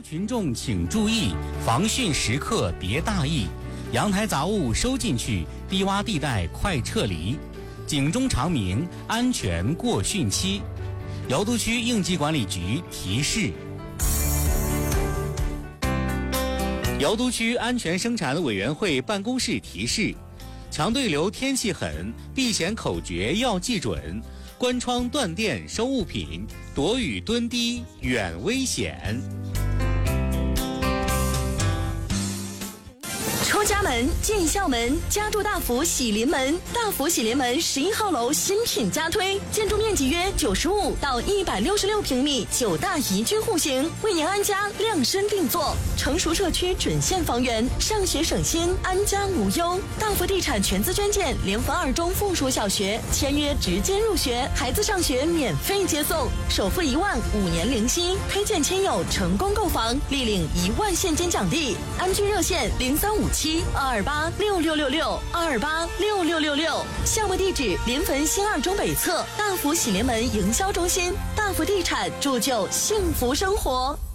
群众请注意，防汛时刻别大意，阳台杂物收进去，低洼地带快撤离。警钟长鸣，安全过汛期。瑶都区应急管理局提示。瑶都区安全生产委员会办公室提示：强对流天气狠，避险口诀要记准，关窗断电收物品，躲雨蹲低远危险。 出家门进校门，嘉都大福喜临门。大福喜临门11号楼新品加推，建筑面积约95到166平米，9大宜居户型，为您安家量身定做。成熟社区准县房源，上学省心，安家无忧。大福地产全资捐建联合2中附属小学，签约直接入学，孩子上学免费接送，首付1万，5年零息。推荐亲友成功购房，立领1万现金奖励。安居热线0357-228-6666，228-6666。项目地址：临汾新2中北侧大福喜临门营销中心。大福地产铸就幸福生活。